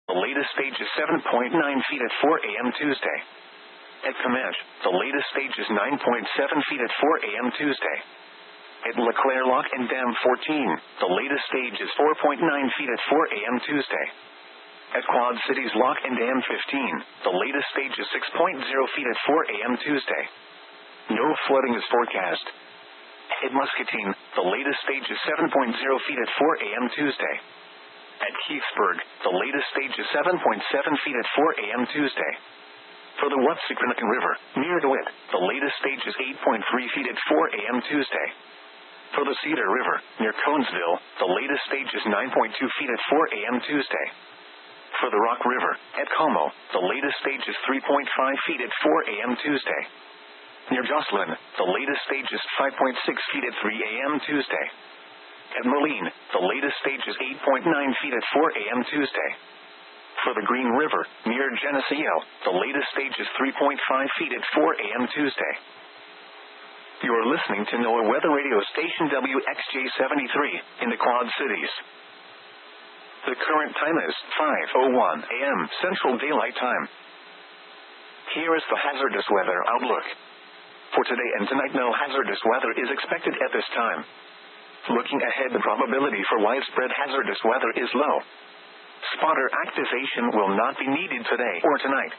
the latest stage is 7.9 feet at 4 a.m. Tuesday. At Comanche, the latest stage is 9.7 feet at 4 a.m. Tuesday. At LeClaire Lock and Dam 14, the latest stage is 4.9 feet at 4 a.m. Tuesday. At Quad Cities Lock and Dam 15, the latest stage is 6.0 feet at 4 a.m. Tuesday. No flooding is forecast. At Muscatine, the latest stage is 7.0 feet at 4 a.m. Tuesday. At Keithsburg, the latest stage is 7.7 feet at 4 a.m. Tuesday. For the Watsicranacan River, near DeWitt, the latest stage is 8.3 feet at 4 a.m. Tuesday. For the Cedar River, near Conesville, the latest stage is 9.2 feet at 4 a.m. Tuesday. For the Rock River, at Como, the latest stage is 3.5 feet at 4 a.m. Tuesday. Near Jocelyn, the latest stage is 5.6 feet at 3 a.m. Tuesday. At Moline, the latest stage is 8.9 feet at 4 a.m. Tuesday. For the Green River, near Geneseo, the latest stage is 3.5 feet at 4 a.m. Tuesday. You are listening to NOAA Weather Radio Station WXJ73 in the Quad Cities. The current time is 5:01 a.m. Central Daylight Time. Here is the hazardous weather outlook. For today and tonight, no hazardous weather is expected at this time. Looking ahead, the probability for widespread hazardous weather is low. Spotter activation will not be needed today or tonight.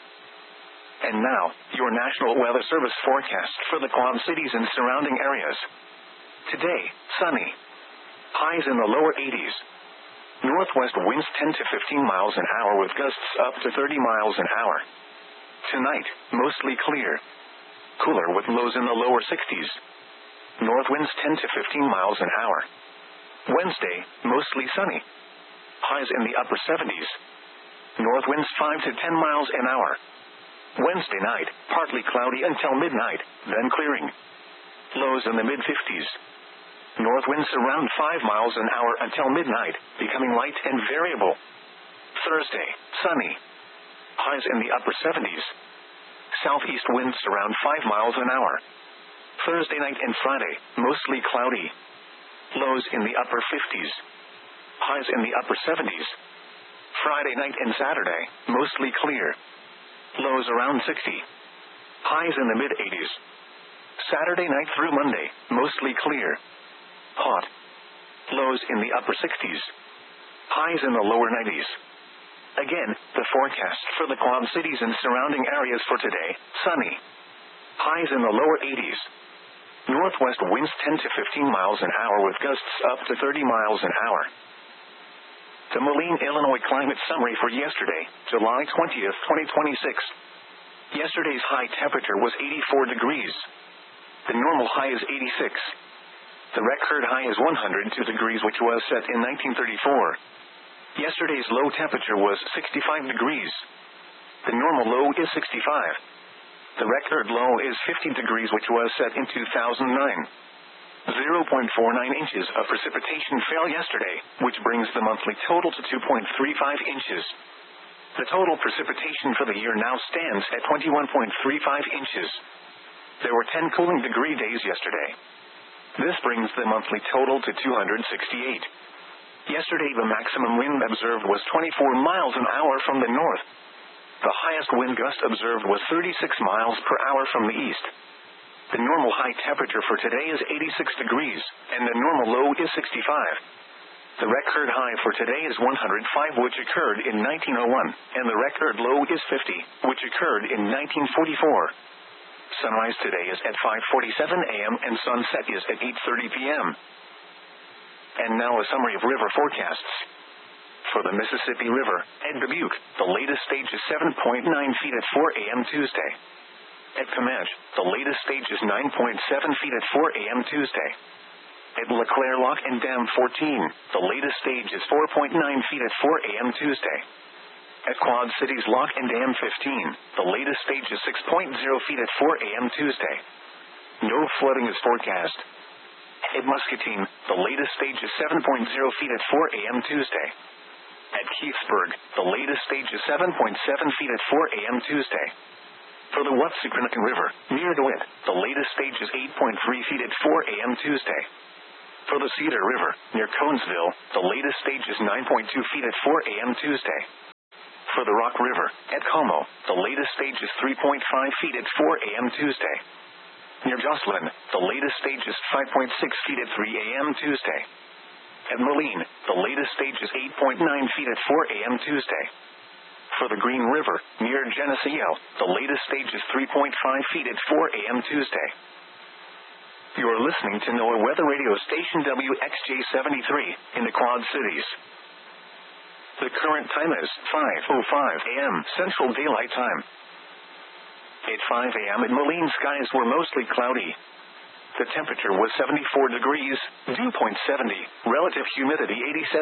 And now, your National Weather Service forecast for the Quad Cities and surrounding areas. Today, sunny. Highs in the lower 80s. Northwest winds 10 to 15 miles an hour with gusts up to 30 miles an hour. Tonight, mostly clear. Cooler with lows in the lower 60s. North winds 10 to 15 miles an hour. Wednesday, mostly sunny. Highs in the upper 70s. North winds 5 to 10 miles an hour. Wednesday night, partly cloudy until midnight, then clearing. Lows in the mid-50s. North winds around 5 miles an hour until midnight, becoming light and variable. Thursday, sunny. Highs in the upper 70s. Southeast winds around 5 miles an hour. Thursday night and Friday, mostly cloudy. Lows in the upper 50s. Highs in the upper 70s. Friday night and Saturday, mostly clear. Lows around 60. Highs in the mid-80s. Saturday night through Monday, mostly clear. Hot. Lows in the upper 60s. Highs in the lower 90s. Again, the forecast for the Quad Cities and surrounding areas for today, sunny. Highs in the lower 80s. Northwest winds 10 to 15 miles an hour with gusts up to 30 miles an hour. The Moline, Illinois climate summary for yesterday, July 20th, 2026. Yesterday's high temperature was 84 degrees. The normal high is 86. The record high is 102 degrees, which was set in 1934. Yesterday's low temperature was 65 degrees. The normal low is 65. The record low is 50 degrees, which was set in 2009. 0.49 inches of precipitation fell yesterday, which brings the monthly total to 2.35 inches. The total precipitation for the year now stands at 21.35 inches. There were 10 cooling degree days yesterday. This brings the monthly total to 268. Yesterday, the maximum wind observed was 24 miles an hour from the north. The highest wind gust observed was 36 miles per hour from the east. The normal high temperature for today is 86 degrees, and the normal low is 65. The record high for today is 105, which occurred in 1901, and the record low is 50, which occurred in 1944. Sunrise today is at 5:47 a.m. and sunset is at 8:30 p.m. And now a summary of river forecasts. For the Mississippi River, at Dubuque, the latest stage is 7.9 feet at 4 a.m. Tuesday. At Comanche, the latest stage is 9.7 feet at 4 a.m. Tuesday. At LeClaire Lock and Dam 14, the latest stage is 4.9 feet at 4 a.m. Tuesday. At Quad Cities Lock and Dam 15, the latest stage is 6.0 feet at 4 a.m. Tuesday. No flooding is forecast. At Muscatine, the latest stage is 7.0 feet at 4 a.m. Tuesday. At Keithsburg, the latest stage is 7.7 feet at 4 a.m. Tuesday. For the Watsicranacan River, near DeWitt, the latest stage is 8.3 feet at 4 a.m. Tuesday. For the Cedar River, near Conesville, the latest stage is 9.2 feet at 4 a.m. Tuesday. For the Rock River, at Como, the latest stage is 3.5 feet at 4 a.m. Tuesday. Near Jocelyn, the latest stage is 5.6 feet at 3 a.m. Tuesday. At Moline, the latest stage is 8.9 feet at 4 a.m. Tuesday. For the Green River, near Geneseo, the latest stage is 3.5 feet at 4 a.m. Tuesday. You are listening to NOAA Weather Radio Station WXJ73 in the Quad Cities. The current time is 5:05 a.m. Central Daylight Time. At 5 a.m. at Moline, skies were mostly cloudy. The temperature was 74 degrees, dew point 70, relative humidity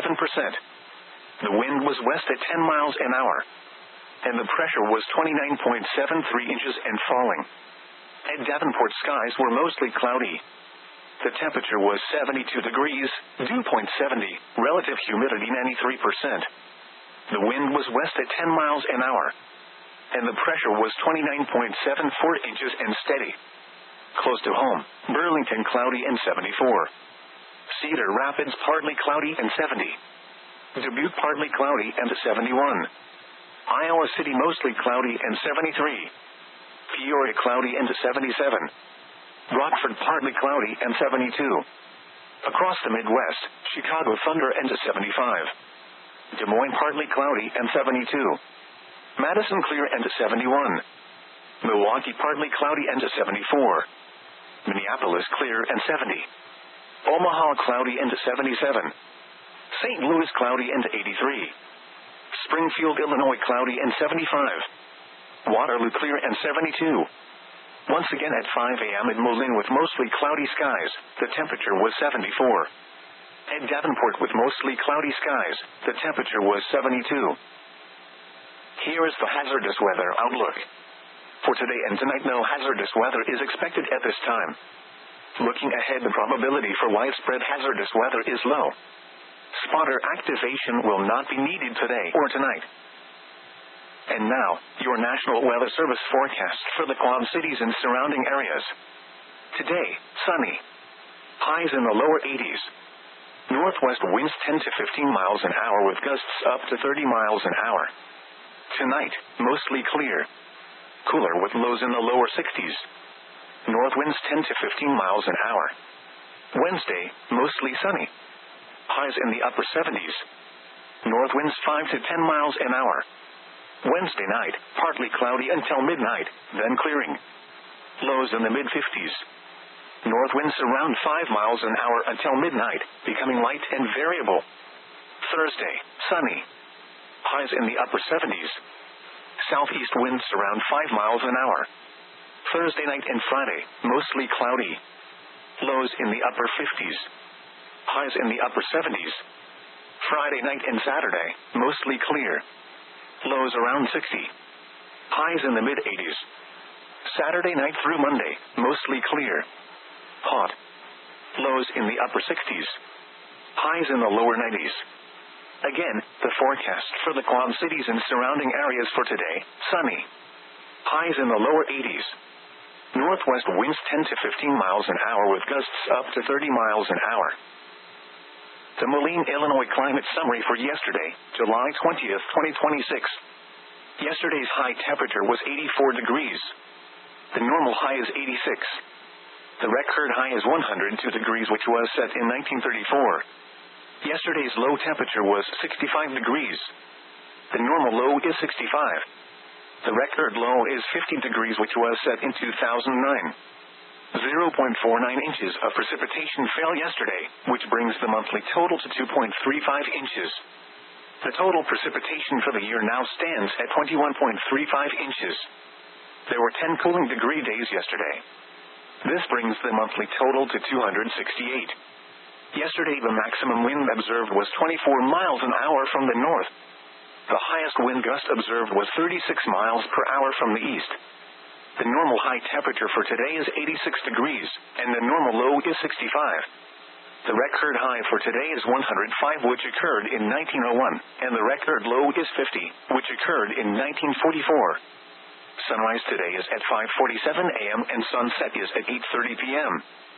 87%. The wind was west at 10 miles an hour, and the pressure was 29.73 inches and falling. At Davenport, skies were mostly cloudy. The temperature was 72 degrees, dew point 70, relative humidity 93%. The wind was west at 10 miles an hour, and the pressure was 29.74 inches and steady. Close to home, Burlington cloudy and 74. Cedar Rapids partly cloudy and 70. Dubuque partly cloudy and 71. Iowa City mostly cloudy and 73. Peoria cloudy and 77. Rockford partly cloudy and 72. Across the Midwest, Chicago thunder and 75. Des Moines partly cloudy and 72. Madison clear and 71. Milwaukee partly cloudy and 74. Minneapolis clear and 70. Omaha cloudy and 77. St. Louis cloudy and 83. Springfield, Illinois cloudy and 75. Waterloo clear and 72. Once again at 5 a.m. at Moline with mostly cloudy skies, the temperature was 74. At Davenport with mostly cloudy skies, the temperature was 72. Here is the hazardous weather outlook. For today and tonight, no hazardous weather is expected at this time. Looking ahead, the probability for widespread hazardous weather is low. Spotter activation will not be needed today or tonight. And now, your National Weather Service forecast for the Quad Cities and surrounding areas. Today, sunny. Highs in the lower 80s. Northwest winds 10 to 15 miles an hour with gusts up to 30 miles an hour. Tonight, mostly clear. Cooler with lows in the lower 60s. North winds 10 to 15 miles an hour. Wednesday, mostly sunny. Highs in the upper 70s. North winds 5 to 10 miles an hour. Wednesday night, partly cloudy until midnight, then clearing. Lows in the mid-50s. North winds around 5 miles an hour until midnight, becoming light and variable. Thursday, sunny. Highs in the upper 70s. Southeast winds around 5 miles an hour. Thursday night and Friday, mostly cloudy. Lows in the upper 50s. Highs in the upper 70s. Friday night and Saturday, mostly clear. Lows around 60. Highs in the mid-80s. Saturday night through Monday, mostly clear. Hot. Lows in the upper 60s. Highs in the lower 90s. Again, the forecast for the Quad Cities and surrounding areas for today, sunny. Highs in the lower 80s. Northwest winds 10 to 15 miles an hour with gusts up to 30 miles an hour. The Moline, Illinois climate summary for yesterday, July 20th, 2026. Yesterday's high temperature was 84 degrees. The normal high is 86. The record high is 102 degrees, which was set in 1934. Yesterday's low temperature was 65 degrees. The normal low is 65. The record low is 50 degrees, which was set in 2009. 0.49 inches of precipitation fell yesterday, which brings the monthly total to 2.35 inches. The total precipitation for the year now stands at 21.35 inches. There were 10 cooling degree days yesterday. This brings the monthly total to 268. Yesterday, the maximum wind observed was 24 miles an hour from the north. The highest wind gust observed was 36 miles per hour from the east. The normal high temperature for today is 86 degrees, and the normal low is 65. The record high for today is 105, which occurred in 1901, and the record low is 50, which occurred in 1944. Sunrise today is at 5:47 a.m. and sunset is at 8:30 p.m.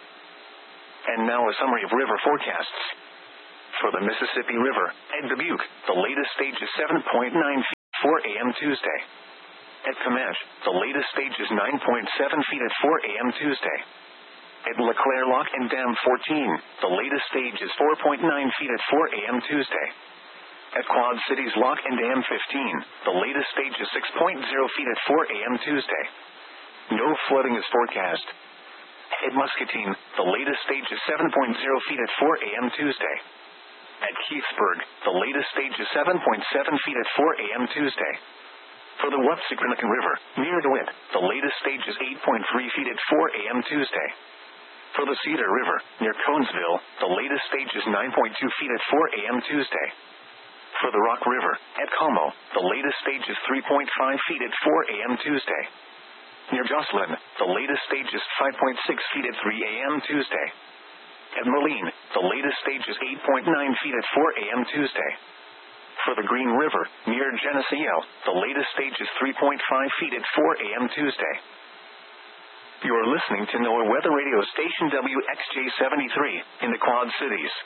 And now a summary of river forecasts. For the Mississippi River, at Dubuque, the latest stage is 7.9 feet. 4 a.m. Tuesday. At Comege, the latest stage is 9.7 feet at 4 a.m. Tuesday. At Leclerc Lock and Dam 14, the latest stage is 4.9 feet at 4 a.m. Tuesday. At Quad Cities Lock and Dam 15, the latest stage is 6.0 feet at 4 a.m. Tuesday. No flooding is forecast. At Muscatine, the latest stage is 7.0 feet at 4 a.m. Tuesday. At Keithsburg, the latest stage is 7.7 feet at 4 a.m. Tuesday. For the Wapsiquanacan River, near DeWitt, the latest stage is 8.3 feet at 4 a.m. Tuesday. For the Cedar River, near Conesville, the latest stage is 9.2 feet at 4 a.m. Tuesday. For the Rock River, at Como, the latest stage is 3.5 feet at 4 a.m. Tuesday. Near Jocelyn, the latest stage is 5.6 feet at 3 a.m. Tuesday. At Moline, the latest stage is 8.9 feet at 4 a.m. Tuesday. For the Green River, near Geneseo, the latest stage is 3.5 feet at 4 a.m. Tuesday. You are listening to NOAA Weather Radio Station WXJ73 in the Quad Cities.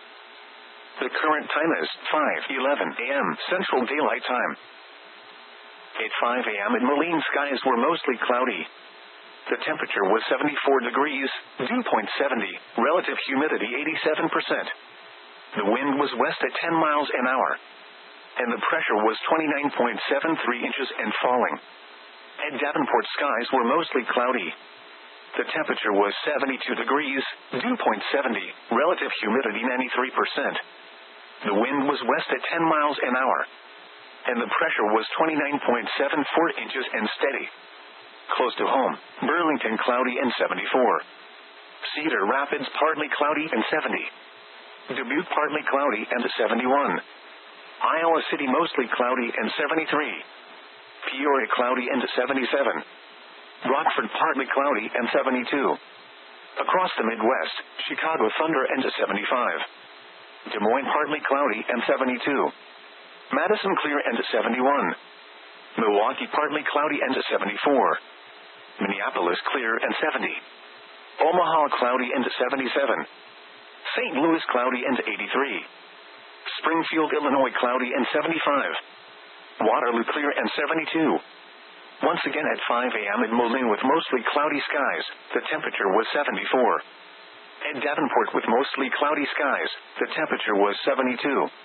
The current time is 5:11 a.m. Central Daylight Time. At 5 a.m. at Moline, skies were mostly cloudy. The temperature was 74 degrees, dew point 70, relative humidity 87%. The wind was west at 10 miles an hour, and the pressure was 29.73 inches and falling. At Davenport, skies were mostly cloudy. The temperature was 72 degrees, dew point 70, relative humidity 93%. The wind was west at 10 miles an hour, and the pressure was 29.74 inches and steady. Close to home, Burlington cloudy and 74. Cedar Rapids partly cloudy and 70. Dubuque partly cloudy and 71. Iowa City mostly cloudy and 73. Peoria cloudy and 77. Rockford partly cloudy and 72. Across the Midwest, Chicago thunder and 75. Des Moines partly cloudy and 72. Madison clear and 71. Milwaukee partly cloudy and 74. Minneapolis clear and 70. Omaha cloudy and 77. St. Louis cloudy and 83. Springfield, Illinois cloudy and 75. Waterloo clear and 72. Once again at 5 a.m. at Moline with mostly cloudy skies, the temperature was 74. At Davenport with mostly cloudy skies, the temperature was 72.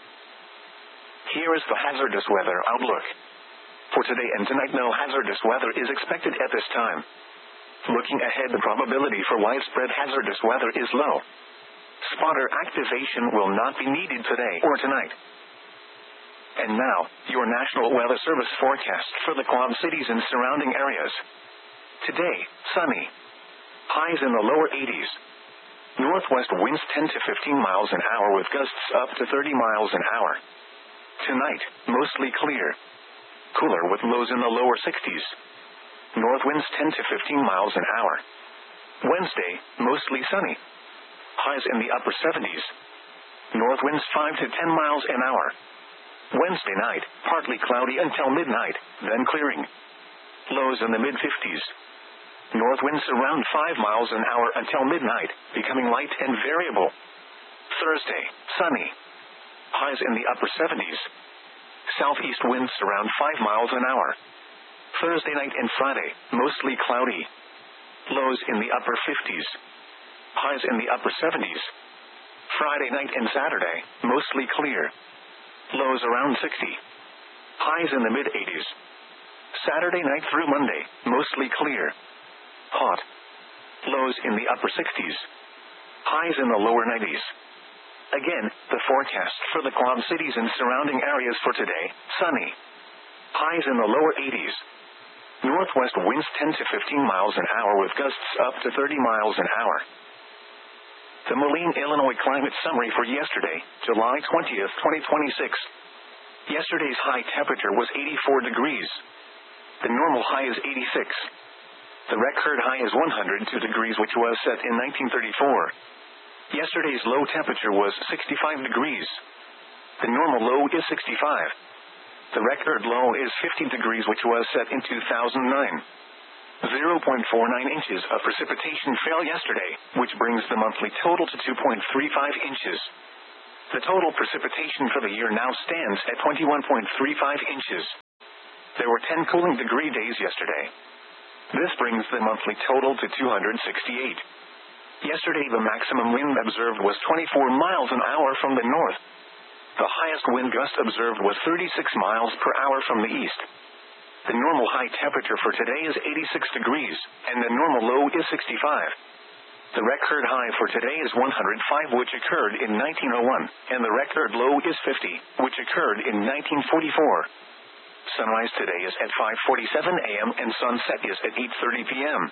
Here is the hazardous weather outlook. For today and tonight, no hazardous weather is expected at this time. Looking ahead, the probability for widespread hazardous weather is low. Spotter activation will not be needed today or tonight. And now, your National Weather Service forecast for the Quad Cities and surrounding areas. Today, sunny. Highs in the lower 80s. Northwest winds 10 to 15 miles an hour with gusts up to 30 miles an hour. Tonight, mostly clear. Cooler with lows in the lower 60s. North winds 10 to 15 miles an hour. Wednesday, mostly sunny. Highs in the upper 70s. North winds 5 to 10 miles an hour. Wednesday night, partly cloudy until midnight, then clearing. Lows in the mid-50s. North winds around 5 miles an hour until midnight, becoming light and variable. Thursday, sunny. Highs in the upper 70s. Southeast winds around 5 miles an hour. Thursday night and Friday, mostly cloudy. Lows in the upper 50s. Highs in the upper 70s. Friday night and Saturday, mostly clear. Lows around 60. Highs in the mid-80s. Saturday night through Monday, mostly clear. Hot. Lows in the upper 60s. Highs in the lower 90s. Again, the forecast for the Quad Cities and surrounding areas for today, sunny. Highs in the lower 80s. Northwest winds 10 to 15 miles an hour with gusts up to 30 miles an hour. The Moline, Illinois climate summary for yesterday, July 20th, 2026. Yesterday's high temperature was 84 degrees. The normal high is 86. The record high is 102 degrees, which was set in 1934. Yesterday's low temperature was 65 degrees. The normal low is 65. The record low is 50 degrees, which was set in 2009. 0.49 inches of precipitation fell yesterday, which brings the monthly total to 2.35 inches. The total precipitation for the year now stands at 21.35 inches. There were 10 cooling degree days yesterday. This brings the monthly total to 268. Yesterday the maximum wind observed was 24 miles an hour from the north. The highest wind gust observed was 36 miles per hour from the east. The normal high temperature for today is 86 degrees, and the normal low is 65. The record high for today is 105, which occurred in 1901, and the record low is 50, which occurred in 1944. Sunrise today is at 5:47 a.m. and sunset is at 8:30 p.m.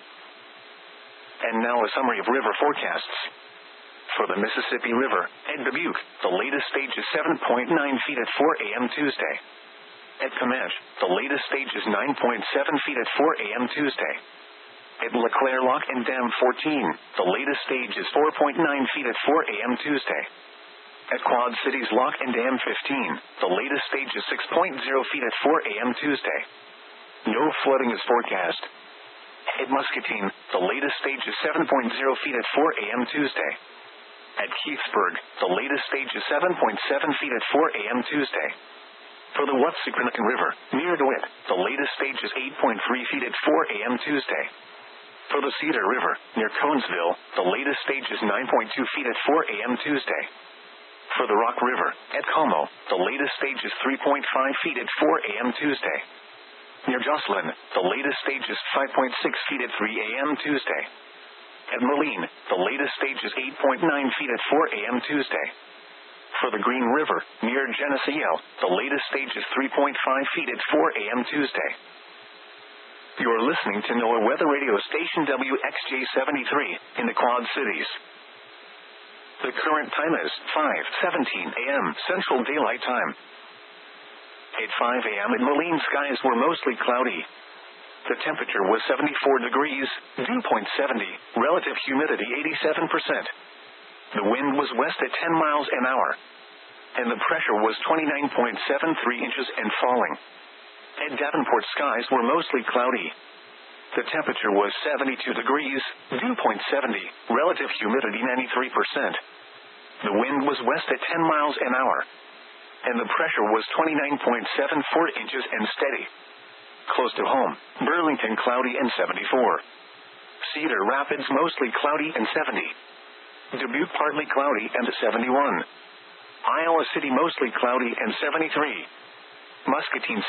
And now a summary of river forecasts. For the Mississippi River, at Dubuque, the latest stage is 7.9 feet at 4 a.m. Tuesday. At Comanche, the latest stage is 9.7 feet at 4 a.m. Tuesday. At LeClaire Lock and Dam 14, the latest stage is 4.9 feet at 4 a.m. Tuesday. At Quad Cities Lock and Dam 15, the latest stage is 6.0 feet at 4 a.m. Tuesday. No flooding is forecast. At Muscatine, the latest stage is 7.0 feet at 4 a.m. Tuesday. At Keithsburg, the latest stage is 7.7 feet at 4 a.m. Tuesday. For the Watsupinican River, near DeWitt, the latest stage is 8.3 feet at 4 a.m. Tuesday. For the Cedar River, near Conesville, the latest stage is 9.2 feet at 4 a.m. Tuesday. For the Rock River, at Como, the latest stage is 3.5 feet at 4 a.m. Tuesday. Near Jocelyn, the latest stage is 5.6 feet at 3 a.m. Tuesday. At Moline, the latest stage is 8.9 feet at 4 a.m. Tuesday. For the Green River, near Geneseo, the latest stage is 3.5 feet at 4 a.m. Tuesday. You're listening to NOAA Weather Radio Station WXJ73 in the Quad Cities. The current time is 5:17 a.m. Central Daylight Time. At 5 a.m. in Moline, skies were mostly cloudy. The temperature was 74 degrees, dew point 70, relative humidity 87%. The wind was west at 10 miles an hour, and the pressure was 29.73 inches and falling. At Davenport, skies were mostly cloudy. The temperature was 72 degrees, dew point 70, relative humidity 93%. The wind was west at 10 miles an hour, and the pressure was 29.74 inches and steady. Close to home, Burlington cloudy and 74. Cedar Rapids mostly cloudy and 70. Dubuque partly cloudy and 71. Iowa City mostly cloudy and 73. Muscatine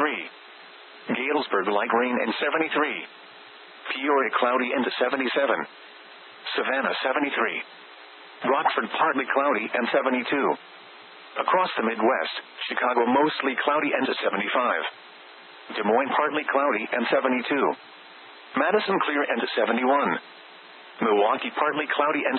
73. Galesburg light rain and 73. Peoria cloudy and 77. Savannah 73. Rockford partly cloudy and 72. Across the Midwest, Chicago mostly cloudy and 75. Des Moines partly cloudy and 72. Madison clear and 71. Milwaukee partly cloudy and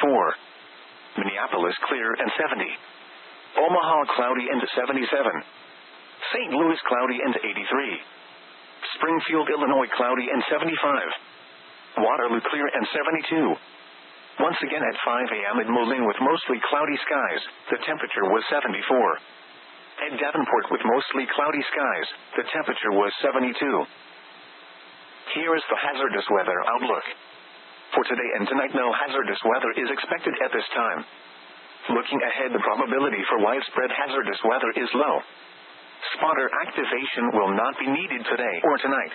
74. Minneapolis clear and 70. Omaha cloudy and 77. St. Louis cloudy and 83. Springfield, Illinois cloudy and 75. Waterloo clear and 72. Once again at 5 a.m. in Moline with mostly cloudy skies, the temperature was 74. At Davenport with mostly cloudy skies, the temperature was 72. Here is the hazardous weather outlook. For today and tonight, no hazardous weather is expected at this time. Looking ahead, the probability for widespread hazardous weather is low. Spotter activation will not be needed today or tonight.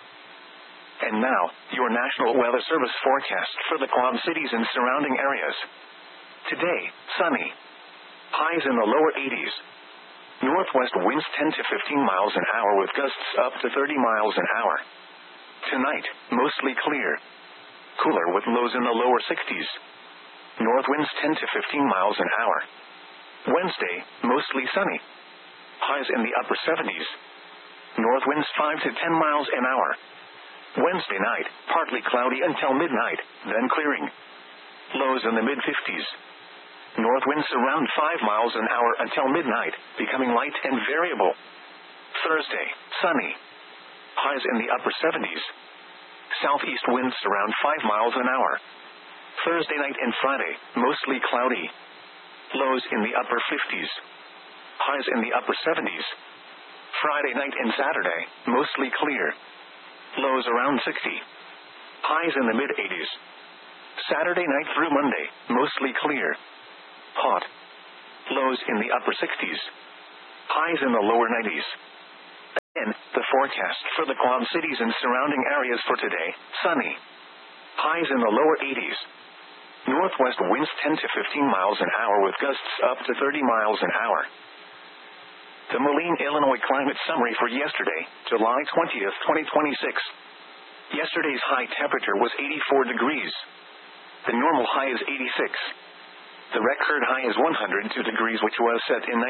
And now, your National Weather Service forecast for the Quad Cities and surrounding areas. Today, sunny. Highs in the lower 80s. Northwest winds 10 to 15 miles an hour with gusts up to 30 miles an hour. Tonight, mostly clear. Cooler with lows in the lower 60s. North winds 10 to 15 miles an hour. Wednesday, mostly sunny. Highs in the upper 70s. North winds 5 to 10 miles an hour. Wednesday night, partly cloudy until midnight, then clearing. Lows in the mid-50s. North winds around 5 miles an hour until midnight, becoming light and variable. Thursday, sunny. Highs in the upper 70s. Southeast winds around 5 miles an hour. Thursday night and Friday, mostly cloudy. Lows in the upper 50s. Highs in the upper 70s. Friday night and Saturday, mostly clear. Lows around 60. Highs in the mid-80s. Saturday night through Monday, mostly clear. Hot. Lows in the upper 60s. Highs in the lower 90s. Again, the forecast for the Quad Cities and surrounding areas for today: sunny. Highs in the lower 80s. Northwest winds 10 to 15 miles an hour with gusts up to 30 miles an hour. The Moline, Illinois climate summary for yesterday, July 20th, 2026. Yesterday's high temperature was 84 degrees. The normal high is 86. The record high is 102 degrees, which was set in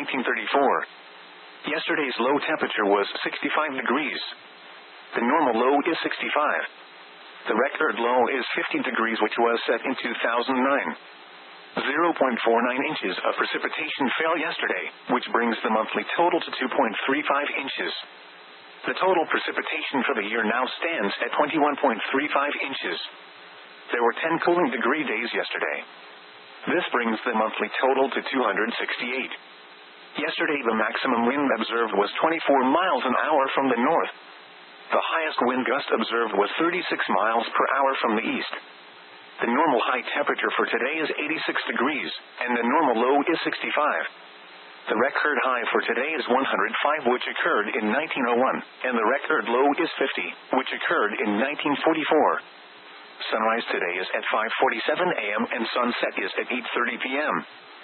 1934. Yesterday's low temperature was 65 degrees. The normal low is 65. The record low is 50 degrees, which was set in 2009. 0.49 inches of precipitation fell yesterday, which brings the monthly total to 2.35 inches. The total precipitation for the year now stands at 21.35 inches. There were 10 cooling degree days yesterday. This brings the monthly total to 268. Yesterday the maximum wind observed was 24 miles an hour from the north. The highest wind gust observed was 36 miles per hour from the east. The normal high temperature for today is 86 degrees, and the normal low is 65. The record high for today is 105, which occurred in 1901, and the record low is 50, which occurred in 1944. Sunrise today is at 5:47 a.m. and sunset is at 8:30 p.m.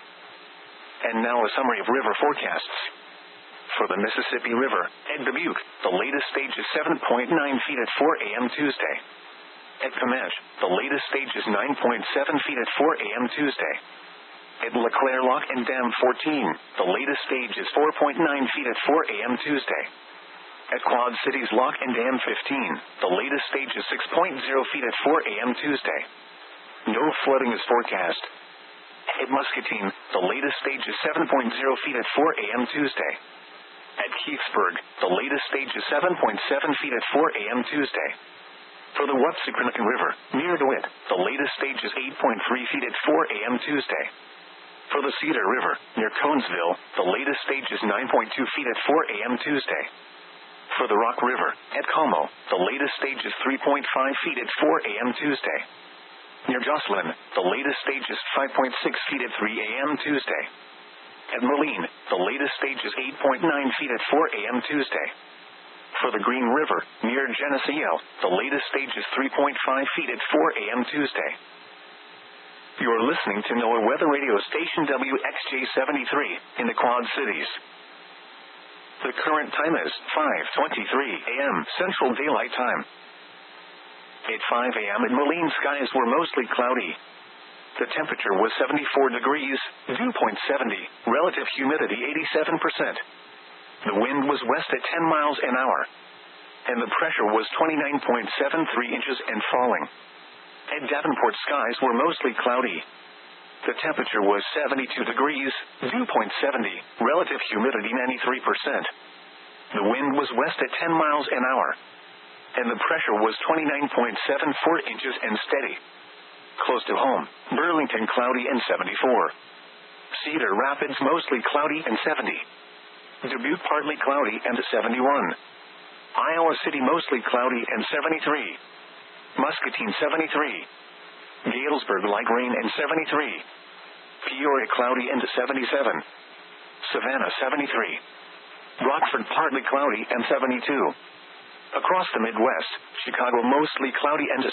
And now a summary of river forecasts. For the Mississippi River, at Dubuque, the latest stage is 7.9 feet at 4 a.m. Tuesday. At Comanche, the latest stage is 9.7 feet at 4 a.m. Tuesday. At LeClaire Lock and Dam 14, the latest stage is 4.9 feet at 4 a.m. Tuesday. At Quad Cities Lock and Dam 15, the latest stage is 6.0 feet at 4 a.m. Tuesday. No flooding is forecast. At Muscatine, the latest stage is 7.0 feet at 4 a.m. Tuesday. At Keithsburg, the latest stage is 7.7 feet at 4 a.m. Tuesday. For the Wapsiquanacan River, near DeWitt, the latest stage is 8.3 feet at 4 a.m. Tuesday. For the Cedar River, near Conesville, the latest stage is 9.2 feet at 4 a.m. Tuesday. For the Rock River, at Como, the latest stage is 3.5 feet at 4 a.m. Tuesday. Near Jocelyn, the latest stage is 5.6 feet at 3 a.m. Tuesday. At Moline, the latest stage is 8.9 feet at 4 a.m. Tuesday. For the Green River, near Geneseo, the latest stage is 3.5 feet at 4 a.m. Tuesday. You are listening to NOAA Weather Radio Station WXJ73 in the Quad Cities. The current time is 5:23 a.m. Central Daylight Time. At 5 a.m. at Moline, skies were mostly cloudy. The temperature was 74 degrees, dew point 70, relative humidity 87%. The wind was west at 10 miles an hour, and the pressure was 29.73 inches and falling. At Davenport, skies were mostly cloudy. The temperature was 72 degrees, dew point 70, relative humidity 93%. The wind was west at 10 miles an hour, and the pressure was 29.74 inches and steady. Close to home, Burlington cloudy and 74. Cedar Rapids mostly cloudy and 70. Dubuque partly cloudy and 71. Iowa City mostly cloudy and 73. Muscatine 73. Galesburg light rain and 73. Peoria cloudy and 77. Savannah 73. Rockford partly cloudy and 72. Across the Midwest, Chicago mostly cloudy and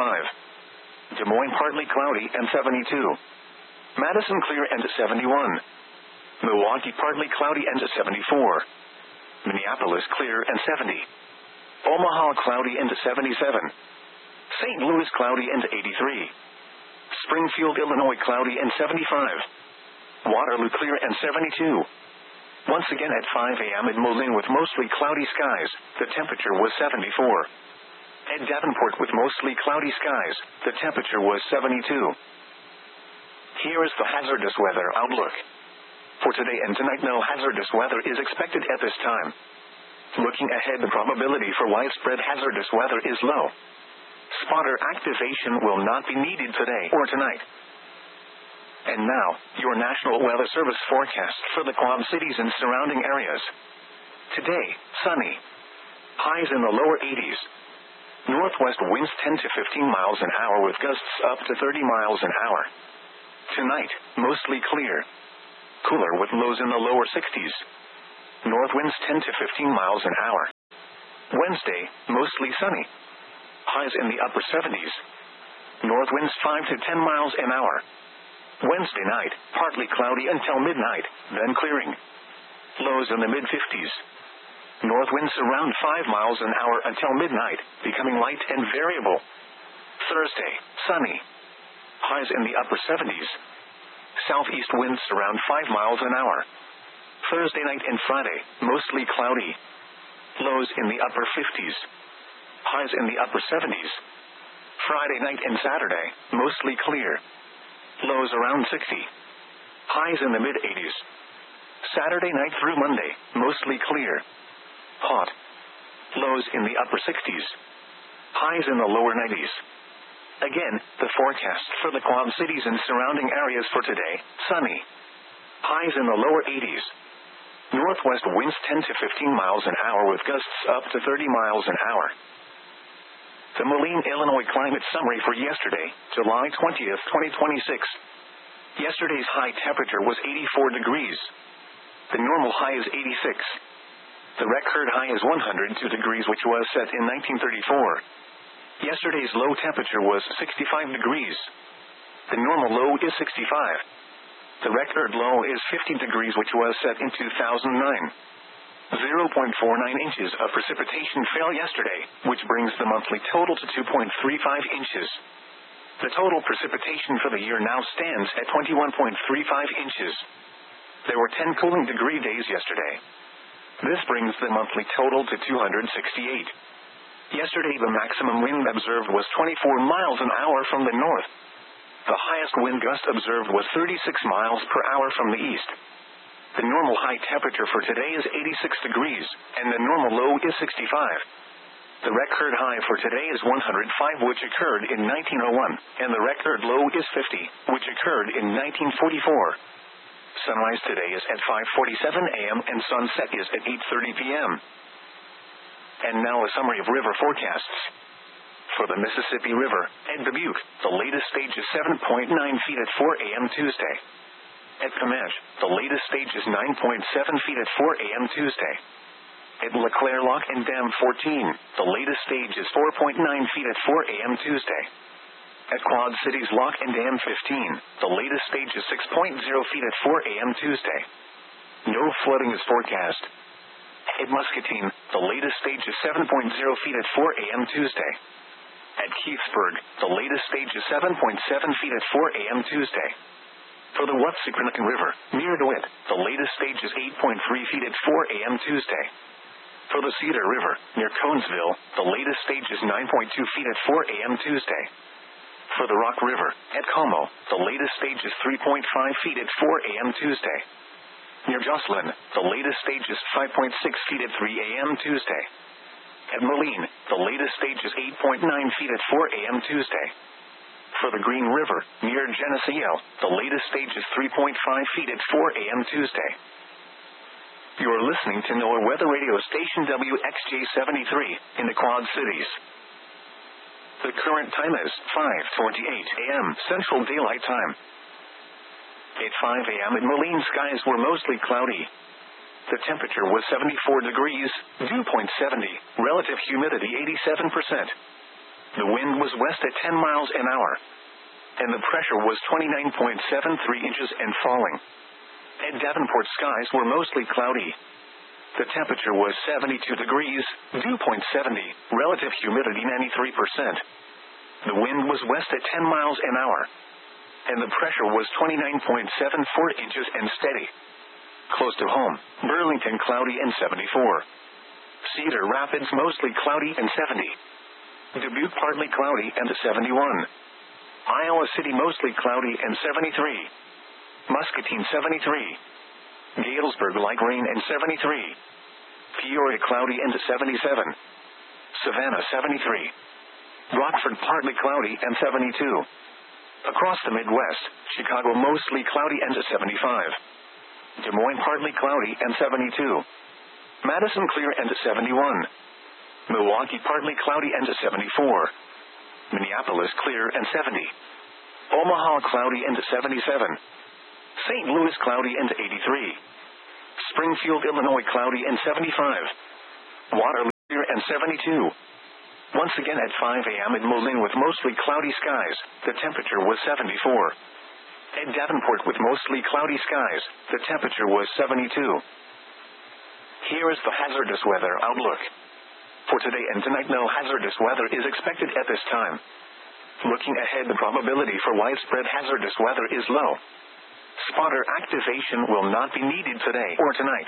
75. Des Moines partly cloudy and 72. Madison clear and 71. Milwaukee partly cloudy and 74. Minneapolis clear and 70. Omaha cloudy and 77. St. Louis cloudy and 83. Springfield, Illinois cloudy and 75. Waterloo clear and 72. Once again at 5 a.m. at Moline with mostly cloudy skies, the temperature was 74. At Davenport with mostly cloudy skies, the temperature was 72. Here is the hazardous weather outlook. For today and tonight, no hazardous weather is expected at this time. Looking ahead, the probability for widespread hazardous weather is low. Spotter activation will not be needed today or tonight. And now, your National Weather Service forecast for the Quad Cities and surrounding areas. Today, sunny. Highs in the lower 80s. Northwest winds 10 to 15 miles an hour with gusts up to 30 miles an hour. Tonight, mostly clear. Cooler with lows in the lower 60s. North winds 10 to 15 miles an hour. Wednesday, mostly sunny. Highs in the upper 70s. North winds 5 to 10 miles an hour. Wednesday night, partly cloudy until midnight, then clearing. Lows in the mid-50s. North winds around 5 miles an hour until midnight, becoming light and variable. Thursday, sunny. Highs in the upper 70s. Southeast winds around 5 miles an hour. Thursday night and Friday, mostly cloudy. Lows in the upper 50s. Highs in the upper 70s. Friday night and Saturday, mostly clear. Lows around 60. Highs in the mid-80s. Saturday night through Monday, mostly clear. Hot. Lows in the upper 60s. Highs in the lower 90s. Again, the forecast for the Quad Cities and surrounding areas for today, sunny. Highs in the lower 80s. Northwest winds 10 to 15 miles an hour with gusts up to 30 miles an hour. The Moline, Illinois climate summary for yesterday, July 20th, 2026. Yesterday's high temperature was 84 degrees. The normal high is 86. The record high is 102 degrees, which was set in 1934. Yesterday's low temperature was 65 degrees. The normal low is 65. The record low is 50 degrees, which was set in 2009. 0.49 inches of precipitation fell yesterday, which brings the monthly total to 2.35 inches. The total precipitation for the year now stands at 21.35 inches. There were 10 cooling degree days yesterday. This brings the monthly total to 268. Yesterday the maximum wind observed was 24 miles an hour from the north. The highest wind gust observed was 36 miles per hour from the east. The normal high temperature for today is 86 degrees, and the normal low is 65. The record high for today is 105, which occurred in 1901, and the record low is 50, which occurred in 1944. Sunrise today is at 5:47 a.m. and sunset is at 8:30 p.m. And now a summary of river forecasts. For the Mississippi River, at Dubuque, the latest stage is 7.9 feet at 4 a.m. Tuesday. At Comanche, the latest stage is 9.7 feet at 4 a.m. Tuesday. At LeClaire Lock and Dam 14, the latest stage is 4.9 feet at 4 a.m. Tuesday. At Quad Cities Lock and Dam 15, the latest stage is 6.0 feet at 4 a.m. Tuesday. No flooding is forecast. At Muscatine, the latest stage is 7.0 feet at 4 a.m. Tuesday. At Keithsburg, the latest stage is 7.7 feet at 4 a.m. Tuesday. For the Watsicranican River, near DeWitt, the latest stage is 8.3 feet at 4 a.m. Tuesday. For the Cedar River, near Conesville, the latest stage is 9.2 feet at 4 a.m. Tuesday. For the Rock River, at Como, the latest stage is 3.5 feet at 4 a.m. Tuesday. Near Jocelyn, the latest stage is 5.6 feet at 3 a.m. Tuesday. At Moline, the latest stage is 8.9 feet at 4 a.m. Tuesday. For the Green River, near Geneseo, the latest stage is 3.5 feet at 4 a.m. Tuesday. You are listening to NOAA Weather Radio Station WXJ73 in the Quad Cities. The current time is 5:28 a.m. Central Daylight Time. At 5 a.m. in Moline, skies were mostly cloudy. The temperature was 74 degrees, dew point 70, relative humidity 87%. The wind was west at 10 miles an hour, and the pressure was 29.73 inches and falling. At Davenport, skies were mostly cloudy. The temperature was 72 degrees, dew point 70, relative humidity 93%. The wind was west at 10 miles an hour, and the pressure was 29.74 inches and steady. Close to home, Burlington cloudy and 74. Cedar Rapids mostly cloudy and 70. Dubuque partly cloudy and 71. Iowa City mostly cloudy and 73. Muscatine 73. Galesburg light rain and 73. Peoria cloudy and 77. Savannah 73. Rockford partly cloudy and 72. Across the Midwest, Chicago mostly cloudy and 75. Des Moines partly cloudy and 72. Madison clear and 71. Milwaukee partly cloudy and 74. Minneapolis clear and 70. Omaha cloudy and 77. St. Louis cloudy and 83. Springfield, Illinois cloudy and 75. Waterloo and 72. Once again at 5 a.m. in Moline with mostly cloudy skies, the temperature was 74. At Davenport with mostly cloudy skies, the temperature was 72. Here is the hazardous weather outlook. For today and tonight, no hazardous weather is expected at this time. Looking ahead, the probability for widespread hazardous weather is low. Spotter activation will not be needed today or tonight.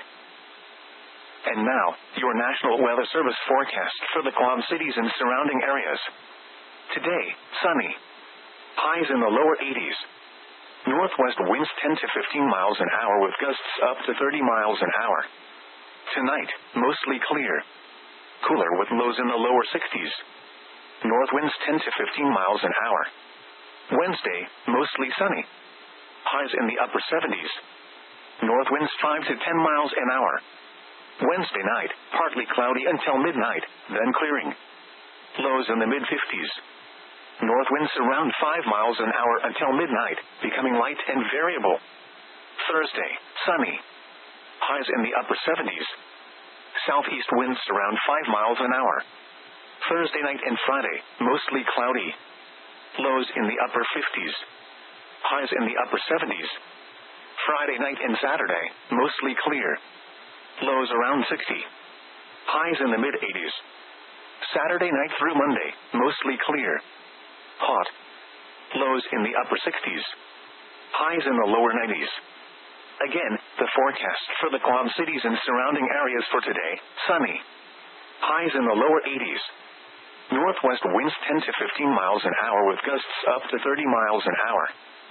And now, your National Weather Service forecast for the Quad Cities and surrounding areas. Today, sunny. Highs in the lower 80s. Northwest winds 10 to 15 miles an hour with gusts up to 30 miles an hour. Tonight, mostly clear. Cooler with lows in the lower 60s. North winds 10 to 15 miles an hour. Wednesday, mostly sunny. Highs in the upper 70s. North winds 5 to 10 miles an hour. Wednesday night, partly cloudy until midnight, then clearing. Lows in the mid-50s. North winds around 5 miles an hour until midnight, becoming light and variable. Thursday, sunny. Highs in the upper 70s. Southeast winds around 5 miles an hour. Thursday night and Friday, mostly cloudy. Lows in the upper 50s. Highs in the upper 70s. Friday night and Saturday, mostly clear. Lows around 60. Highs in the mid-80s. Saturday night through Monday, mostly clear. Hot. Lows in the upper 60s. Highs in the lower 90s. Again, the forecast for the Quad Cities and surrounding areas for today, sunny. Highs in the lower 80s. Northwest winds 10 to 15 miles an hour with gusts up to 30 miles an hour.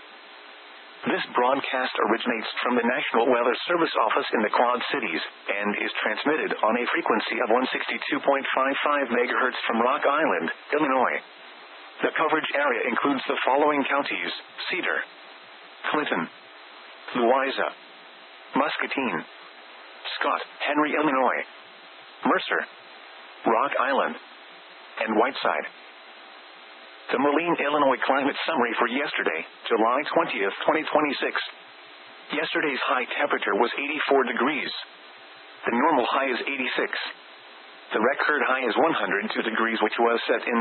This broadcast originates from the National Weather Service office in the Quad Cities and is transmitted on a frequency of 162.55 MHz from Rock Island, Illinois. The coverage area includes the following counties: Cedar, Clinton, Louisa, Muscatine, Scott, Henry, Illinois, Mercer, Rock Island, and Whiteside. The Moline, Illinois climate summary for yesterday, July 20th, 2026. Yesterday's high temperature was 84 degrees. The normal high is 86. The record high is 102 degrees, which was set in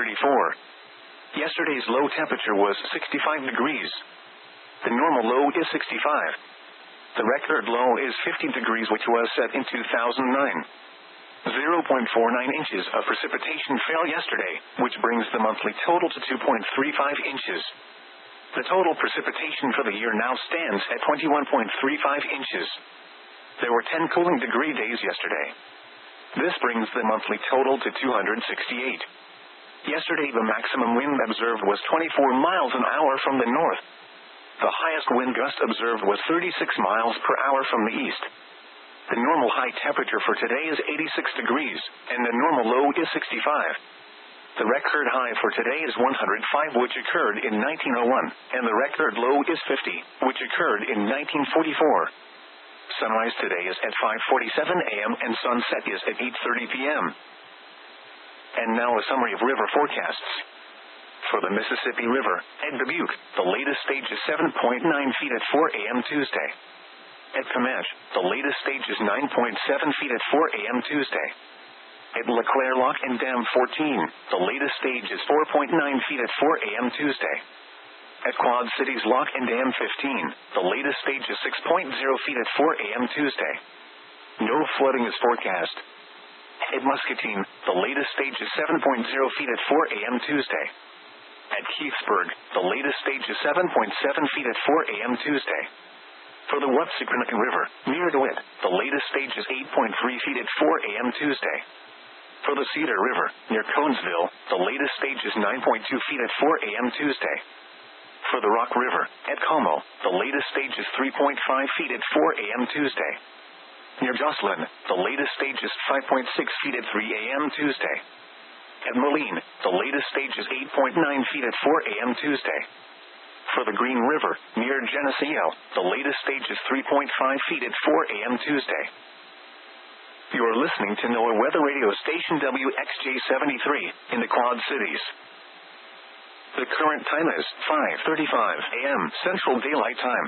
1934. Yesterday's low temperature was 65 degrees. The normal low is 65. The record low is 50 degrees, which was set in 2009. 0.49 inches of precipitation fell yesterday, which brings the monthly total to 2.35 inches. The total precipitation for the year now stands at 21.35 inches. There were 10 cooling degree days yesterday. This brings the monthly total to 268. Yesterday the maximum wind observed was 24 miles an hour from the north. The highest wind gust observed was 36 miles per hour from the east. The normal high temperature for today is 86 degrees, and the normal low is 65. The record high for today is 105, which occurred in 1901, and the record low is 50, which occurred in 1944. Sunrise today is at 5:47 a.m. and sunset is at 8:30 p.m. And now a summary of river forecasts. For the Mississippi River, at Dubuque, the latest stage is 7.9 feet at 4 a.m. Tuesday. At Comanche, the latest stage is 9.7 feet at 4 a.m. Tuesday. At LeClaire Lock and Dam 14, the latest stage is 4.9 feet at 4 a.m. Tuesday. At Quad Cities Lock and Dam 15, the latest stage is 6.0 feet at 4 a.m. Tuesday. No flooding is forecast. At Muscatine, the latest stage is 7.0 feet at 4 a.m. Tuesday. At Keithsburg, the latest stage is 7.7 feet at 4 a.m. Tuesday. For the Wapsiquanacan River, near DeWitt, the latest stage is 8.3 feet at 4 a.m. Tuesday. For the Cedar River, near Conesville, the latest stage is 9.2 feet at 4 a.m. Tuesday. For the Rock River, at Como, the latest stage is 3.5 feet at 4 a.m. Tuesday. Near Jocelyn, the latest stage is 5.6 feet at 3 a.m. Tuesday. At Moline, the latest stage is 8.9 feet at 4 a.m. Tuesday. For the Green River, near Geneseo, the latest stage is 3.5 feet at 4 a.m. Tuesday. You are listening to NOAA Weather Radio Station WXJ73 in the Quad Cities. The current time is 5:35 a.m. Central Daylight Time.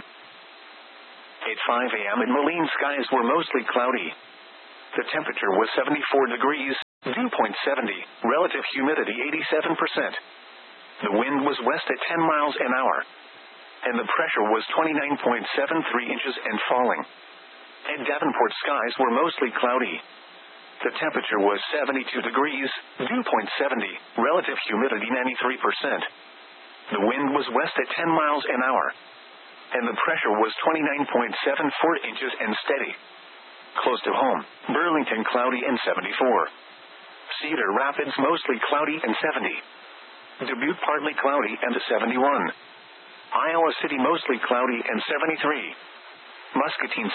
At 5 a.m. in Moline, skies were mostly cloudy. The temperature was 74 degrees. dew point 70, relative humidity 87%. The wind was west at 10 miles an hour, and the pressure was 29.73 inches and falling. At Davenport, skies were mostly cloudy. The temperature was 72 degrees, dew point 70, relative humidity 93%. The wind was west at 10 miles an hour, and the pressure was 29.74 inches and steady. Close to home, Burlington cloudy and 74. Cedar Rapids mostly cloudy and 70. Dubuque partly cloudy and 71. Iowa City mostly cloudy and 73. Muscatine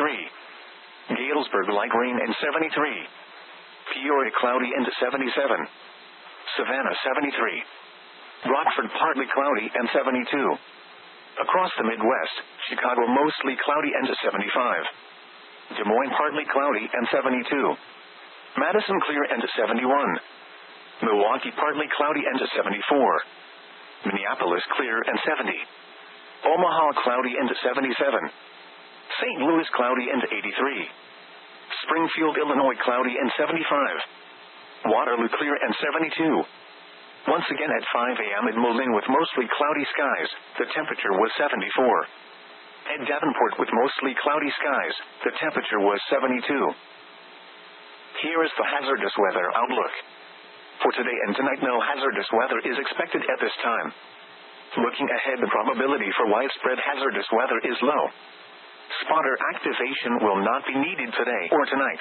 73. Galesburg light rain and 73. Peoria cloudy and 77. Savannah 73. Rockford partly cloudy and 72. Across the Midwest, Chicago mostly cloudy and 75. Des Moines partly cloudy and 72. Madison clear and 71. Milwaukee partly cloudy and 74. Minneapolis clear and 70. Omaha cloudy and 77. St. Louis cloudy and 83. Springfield, Illinois cloudy and 75. Waterloo clear and 72. Once again at 5 a.m. in Moline with mostly cloudy skies, the temperature was 74. At Davenport with mostly cloudy skies, the temperature was 72. Here is the hazardous weather outlook. For today and tonight, no hazardous weather is expected at this time. Looking ahead, the probability for widespread hazardous weather is low. Spotter activation will not be needed today or tonight.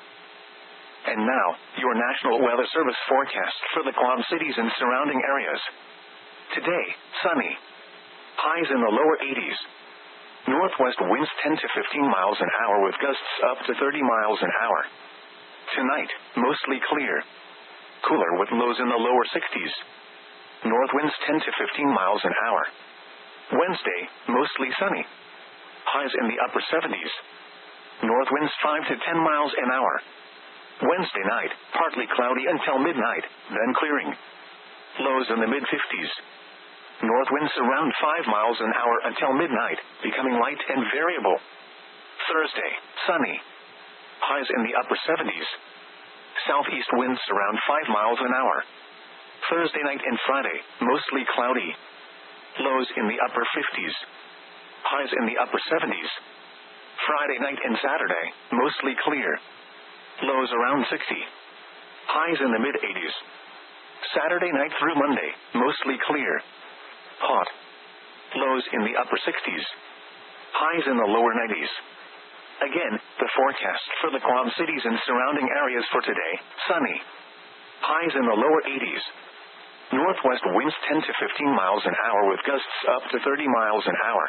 And now, your National Weather Service forecast for the Quad Cities and surrounding areas. Today, sunny. Highs in the lower 80s. Northwest winds 10 to 15 miles an hour with gusts up to 30 miles an hour. Tonight, mostly clear. Cooler with lows in the lower 60s. North winds 10 to 15 miles an hour. Wednesday, mostly sunny. Highs in the upper 70s. North winds 5 to 10 miles an hour. Wednesday night, partly cloudy until midnight, then clearing. Lows in the mid-50s. North winds around 5 miles an hour until midnight, becoming light and variable. Thursday, sunny. Highs in the upper 70s. Southeast winds around 5 miles an hour. Thursday night and Friday, mostly cloudy. Lows in the upper 50s. Highs in the upper 70s. Friday night and Saturday, mostly clear. Lows around 60. Highs in the mid-80s. Saturday night through Monday, mostly clear. Hot. Lows in the upper 60s. Highs in the lower 90s. Again, the forecast for the Quad Cities and surrounding areas for today, sunny. Highs in the lower 80s. Northwest winds 10 to 15 miles an hour with gusts up to 30 miles an hour.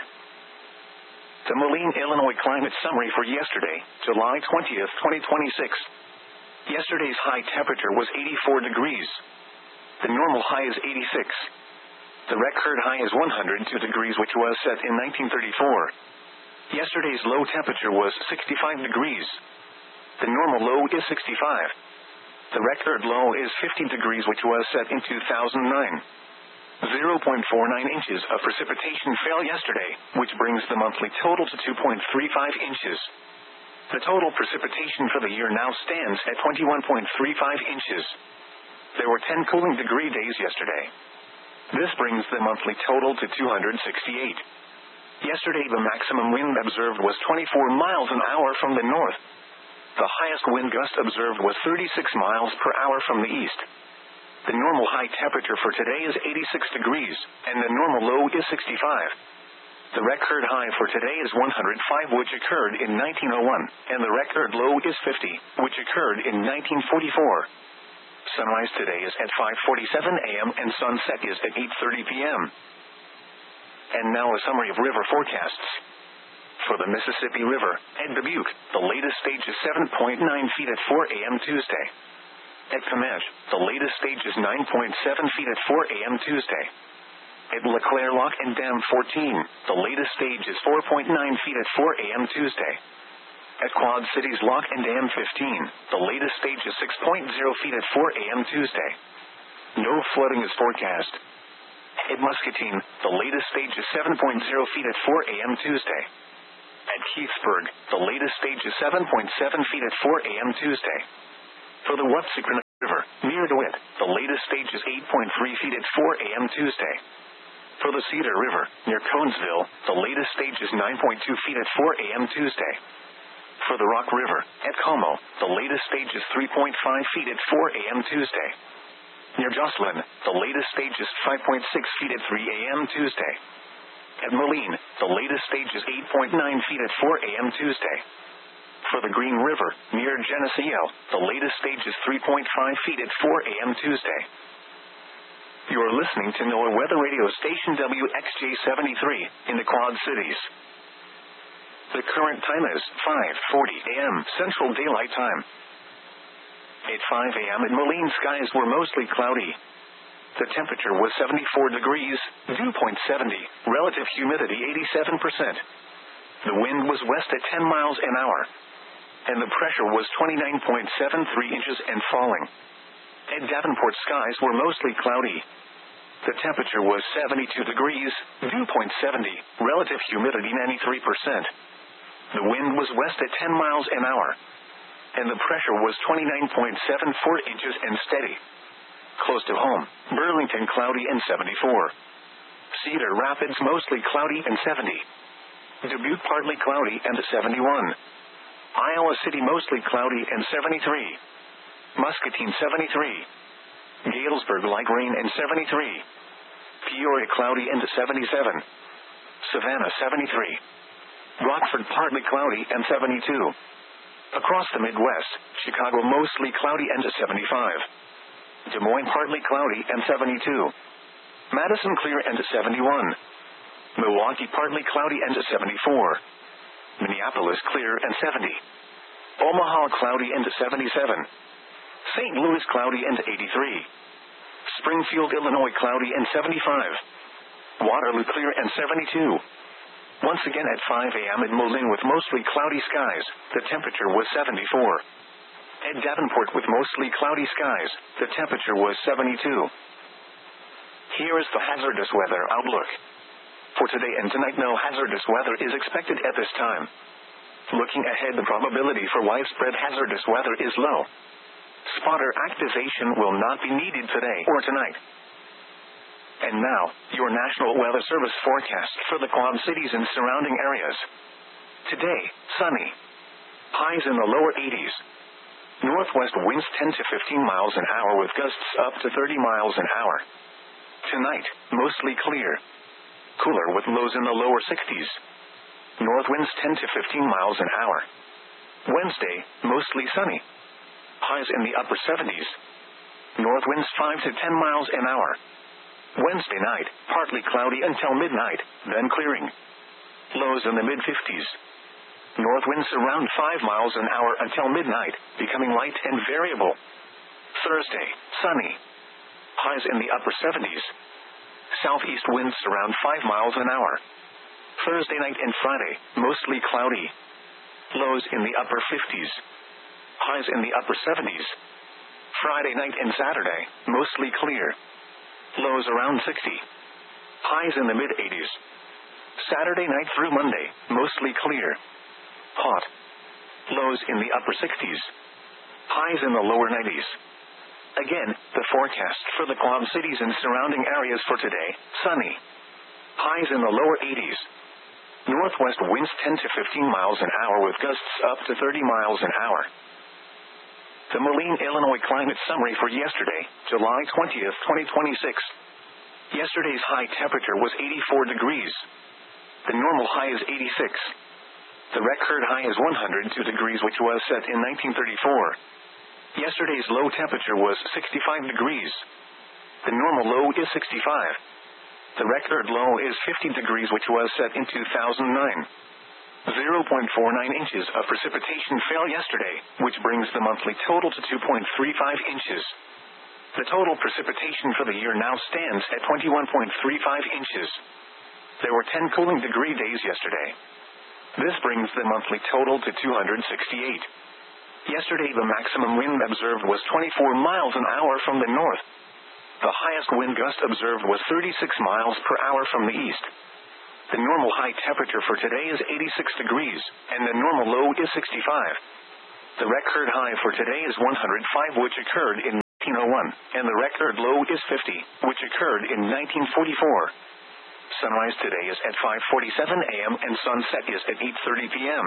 The Moline, Illinois climate summary for yesterday, July 20th, 2026. Yesterday's high temperature was 84 degrees. The normal high is 86. The record high is 102 degrees, which was set in 1934. Yesterday's low temperature was 65 degrees. The normal low is 65. The record low is 50 degrees, which was set in 2009. 0.49 inches of precipitation fell yesterday, which brings the monthly total to 2.35 inches. The total precipitation for the year now stands at 21.35 inches. There were 10 cooling degree days yesterday. This brings the monthly total to 268. Yesterday, the maximum wind observed was 24 miles an hour from the north. The highest wind gust observed was 36 miles per hour from the east. The normal high temperature for today is 86 degrees, and the normal low is 65. The record high for today is 105, which occurred in 1901, and the record low is 50, which occurred in 1944. Sunrise today is at 5:47 a.m. and sunset is at 8:30 p.m. And now a summary of river forecasts. For the Mississippi River, at Dubuque, the latest stage is 7.9 feet at 4 a.m. Tuesday. At Comanche, the latest stage is 9.7 feet at 4 a.m. Tuesday. At LeClaire Lock and Dam 14, the latest stage is 4.9 feet at 4 a.m. Tuesday. At Quad Cities Lock and Dam 15, the latest stage is 6.0 feet at 4 a.m. Tuesday. No flooding is forecast. At Muscatine, the latest stage is 7.0 feet at 4 a.m. Tuesday. At Keithsburg, the latest stage is 7.7 feet at 4 a.m. Tuesday. For the Watsicron River, near DeWitt, the latest stage is 8.3 feet at 4 a.m. Tuesday. For the Cedar River, near Conesville, the latest stage is 9.2 feet at 4 a.m. Tuesday. For the Rock River, at Como, the latest stage is 3.5 feet at 4 a.m. Tuesday. Near Jocelyn, the latest stage is 5.6 feet at 3 a.m. Tuesday. At Moline, the latest stage is 8.9 feet at 4 a.m. Tuesday. For the Green River, near Geneseo, the latest stage is 3.5 feet at 4 a.m. Tuesday. You are listening to NOAA Weather Radio Station WXJ73 in the Quad Cities. The current time is 5:40 a.m. Central Daylight Time. At 5 a.m. at Moline, skies were mostly cloudy. The temperature was 74 degrees, dew point 70, relative humidity 87%. The wind was west at 10 miles an hour, and the pressure was 29.73 inches and falling. At Davenport, skies were mostly cloudy. The temperature was 72 degrees, dew point 70, relative humidity 93%. The wind was west at 10 miles an hour, and the pressure was 29.74 inches and steady. Close to home, Burlington cloudy and 74. Cedar Rapids mostly cloudy and 70. Dubuque partly cloudy and 71. Iowa City mostly cloudy and 73. Muscatine 73. Galesburg light rain and 73. Peoria cloudy and 77. Savannah 73. Rockford partly cloudy and 72. Across the Midwest, Chicago mostly cloudy and 75. Des Moines partly cloudy and 72. Madison clear and 71. Milwaukee partly cloudy and 74. Minneapolis clear and 70. Omaha cloudy and 77. St. Louis cloudy and 83. Springfield, Illinois cloudy and 75. Waterloo clear and 72. Once again at 5 a.m. at Moline with mostly cloudy skies, the temperature was 74. At Davenport with mostly cloudy skies, the temperature was 72. Here is the hazardous weather outlook. For today and tonight, no hazardous weather is expected at this time. Looking ahead, the probability for widespread hazardous weather is low. Spotter activation will not be needed today or tonight. And now, your National Weather Service forecast for the Quad Cities and surrounding areas. Today, sunny. Highs in the lower 80s. Northwest winds 10 to 15 miles an hour with gusts up to 30 miles an hour. Tonight, mostly clear. Cooler with lows in the lower 60s. North winds 10 to 15 miles an hour. Wednesday, mostly sunny. Highs in the upper 70s. North winds 5 to 10 miles an hour. Wednesday night, partly cloudy until midnight, then clearing. Lows in the mid-50s. North winds around 5 miles an hour until midnight, becoming light and variable. Thursday, sunny. Highs in the upper 70s. Southeast winds around 5 miles an hour. Thursday night and Friday, mostly cloudy. Lows in the upper 50s. Highs in the upper 70s. Friday night and Saturday, mostly clear. Lows around 60. Highs in the mid-80s. Saturday night through Monday, mostly clear. Hot. Lows in the upper 60s. Highs in the lower 90s. Again, the forecast for the Quad Cities and surrounding areas for today, sunny. Highs in the lower 80s. Northwest winds 10 to 15 miles an hour with gusts up to 30 miles an hour. The Moline, Illinois climate summary for yesterday, July 20th, 2026. Yesterday's high temperature was 84 degrees. The normal high is 86. The record high is 102 degrees, which was set in 1934. Yesterday's low temperature was 65 degrees. The normal low is 65. The record low is 50 degrees, which was set in 2009. 0.49 inches of precipitation fell yesterday, which brings the monthly total to 2.35 inches. The total precipitation for the year now stands at 21.35 inches. There were 10 cooling degree days yesterday. This brings the monthly total to 268. Yesterday, the maximum wind observed was 24 miles an hour from the north. The highest wind gust observed was 36 miles per hour from the east. The normal high temperature for today is 86 degrees, and the normal low is 65. The record high for today is 105, which occurred in 1901, and the record low is 50, which occurred in 1944. Sunrise today is at 5:47 a.m. and sunset is at 8:30 p.m.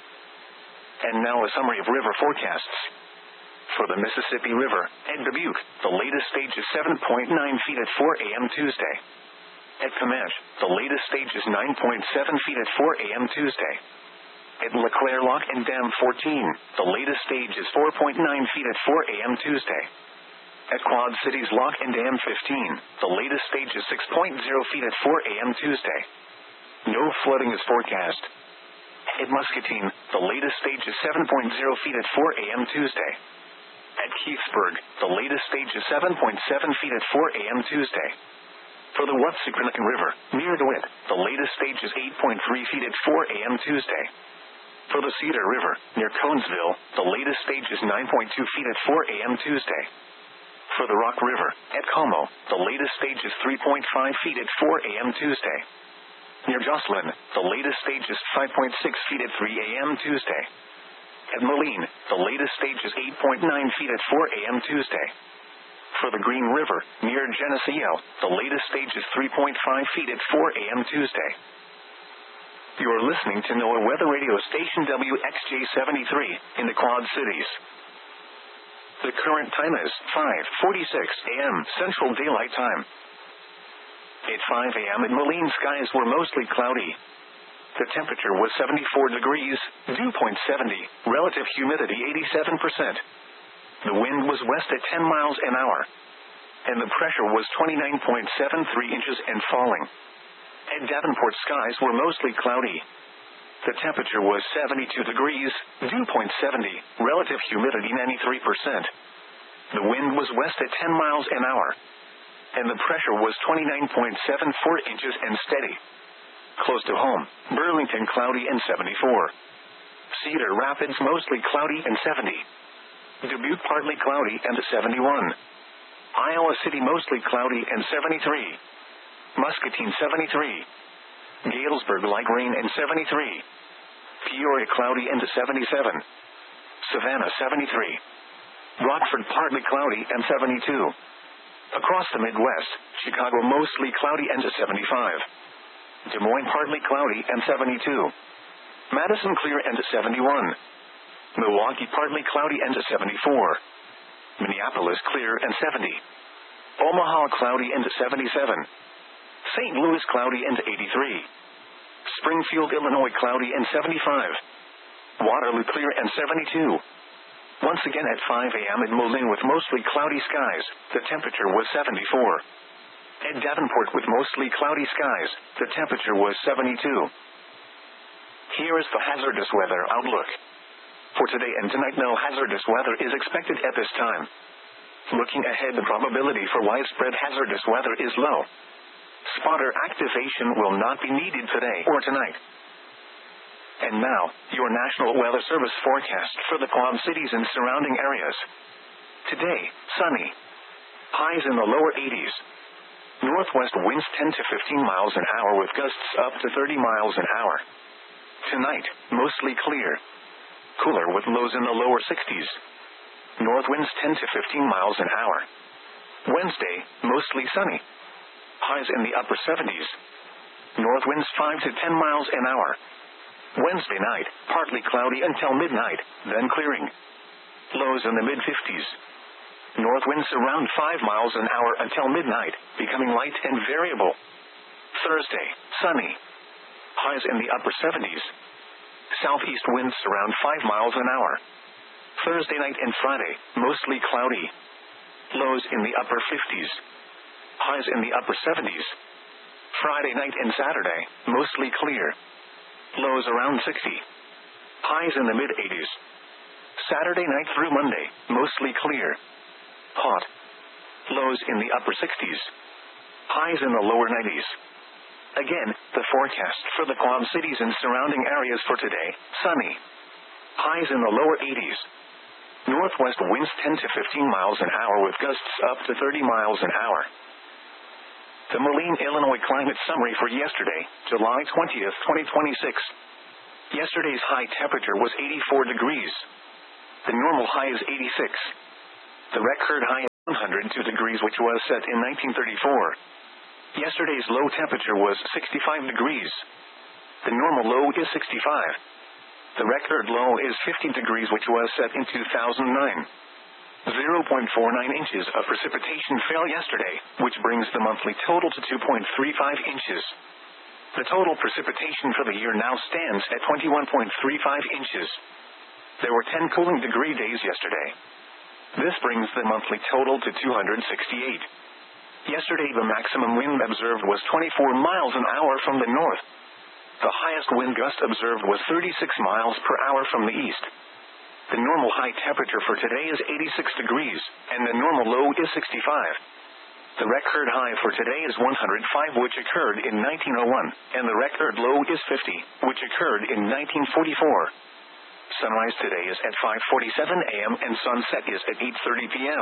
And now a summary of river forecasts. For the Mississippi River, at Dubuque, the latest stage is 7.9 feet at 4 a.m. Tuesday. At Comanche, the latest stage is 9.7 feet at 4 a.m. Tuesday. At LeClaire Lock and Dam 14, the latest stage is 4.9 feet at 4 a.m. Tuesday. At Quad Cities Lock and Dam 15, the latest stage is 6.0 feet at 4 a.m. Tuesday. No flooding is forecast. At Muscatine, the latest stage is 7.0 feet at 4 a.m. Tuesday. At Keithsburg, the latest stage is 7.7 feet at 4 a.m. Tuesday. For the Watsicranican River, near DeWitt, the latest stage is 8.3 feet at 4 a.m. Tuesday. For the Cedar River, near Conesville, the latest stage is 9.2 feet at 4 a.m. Tuesday. For the Rock River, at Como, the latest stage is 3.5 feet at 4 a.m. Tuesday. Near Jocelyn, the latest stage is 5.6 feet at 3 a.m. Tuesday. At Moline, the latest stage is 8.9 feet at 4 a.m. Tuesday. For the Green River, near Geneseo, the latest stage is 3.5 feet at 4 a.m. Tuesday. You are listening to NOAA Weather Radio Station WXJ73 in the Quad Cities. The current time is 5:46 a.m. Central Daylight Time. At 5 a.m. in Moline, skies were mostly cloudy. The temperature was 74 degrees, dew point 70, relative humidity 87%. The wind was west at 10 miles an hour, and the pressure was 29.73 inches and falling. At Davenport, skies were mostly cloudy. The temperature was 72 degrees, dew point 70, relative humidity 93%. The wind was west at 10 miles an hour, and the pressure was 29.74 inches and steady. Close to home, Burlington cloudy and 74. Cedar Rapids mostly cloudy and 70. Dubuque partly cloudy and 71. Iowa City mostly cloudy and 73. Muscatine 73. Galesburg light rain and 73. Peoria cloudy and 77. Savannah 73. Rockford partly cloudy and 72. Across the Midwest, Chicago mostly cloudy and 75. Des Moines partly cloudy and 72. Madison clear and 71. Milwaukee partly cloudy and 74. Minneapolis clear and 70. Omaha cloudy and 77. St. Louis cloudy and 83. Springfield, Illinois cloudy and 75. Waterloo clear and 72. Once again at 5 a.m. in Moline with mostly cloudy skies, the temperature was 74. At Davenport with mostly cloudy skies, the temperature was 72. Here is the hazardous weather outlook. For today and tonight, no hazardous weather is expected at this time. Looking ahead, the probability for widespread hazardous weather is low. Spotter activation will not be needed today or tonight. And now, your National Weather Service forecast for the Quad Cities and surrounding areas. Today, sunny. Highs in the lower 80s. Northwest winds 10 to 15 miles an hour with gusts up to 30 miles an hour. Tonight, mostly clear. Cooler with lows in the lower 60s. North winds 10 to 15 miles an hour. Wednesday, mostly sunny. Highs in the upper 70s. North winds 5 to 10 miles an hour. Wednesday night, partly cloudy until midnight, then clearing. Lows in the mid-50s. North winds around 5 miles an hour until midnight, becoming light and variable. Thursday, sunny. Highs in the upper 70s. Southeast winds around 5 miles an hour. Thursday night and Friday, mostly cloudy. Lows in the upper 50s. Highs in the upper 70s. Friday night and Saturday, mostly clear. Lows around 60. Highs in the mid-80s. Saturday night through Monday, mostly clear. Hot. Lows in the upper 60s. Highs in the lower 90s. Again, the forecast for the Quad Cities and surrounding areas for today, sunny. Highs in the lower 80s. Northwest winds 10 to 15 miles an hour with gusts up to 30 miles an hour. The Moline, Illinois climate summary for yesterday, July 20th, 2026. Yesterday's high temperature was 84 degrees. The normal high is 86. The record high 102 degrees, which was set in 1934. Yesterday's low temperature was 65 degrees. The normal low is 65. The record low is 50 degrees, which was set in 2009. 0.49 inches of precipitation fell yesterday, which brings the monthly total to 2.35 inches. The total precipitation for the year now stands at 21.35 inches. There were 10 cooling degree days yesterday. This brings the monthly total to 268. Yesterday the maximum wind observed was 24 miles an hour from the north. The highest wind gust observed was 36 miles per hour from the east. The normal high temperature for today is 86 degrees, and the normal low is 65. The record high for today is 105, which occurred in 1901, and the record low is 50, which occurred in 1944. Sunrise today is at 5:47 a.m. and sunset is at 8:30 p.m.